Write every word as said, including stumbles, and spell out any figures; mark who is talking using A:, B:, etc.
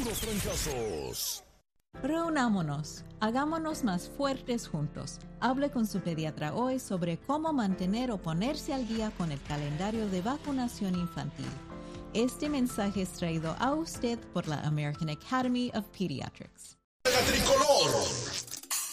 A: puros trancazos.
B: Reunámonos, hagámonos más fuertes juntos. Hable con su pediatra hoy sobre cómo mantener o ponerse al día con el calendario de vacunación infantil. Este mensaje es traído a usted por la American Academy of Pediatrics.
A: La tricolor.